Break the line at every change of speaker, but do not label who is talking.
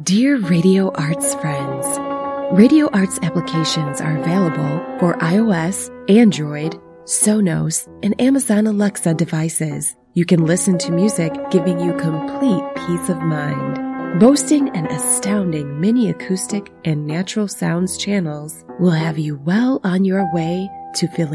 Dear Radio Arts friends, Radio Arts applications are available for iOS, Android, Sonos, and Amazon Alexa devices. You can listen to music giving you complete peace of mind. Boasting an astounding mini acoustic and natural sounds channels will have you well on your way to feeling